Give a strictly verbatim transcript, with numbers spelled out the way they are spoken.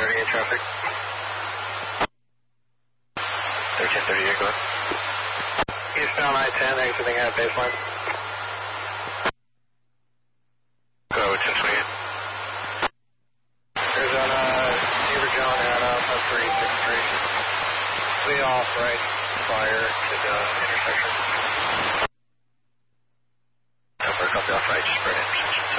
thirty-eight traffic. thirteen thirty-eight, go ahead. Eastbound I ten, exiting at baseline. Go, ten twenty-eight. Arizona, Beaver John at Alpha three six three. Clear off right prior to the intersection. Number, copy off right, spread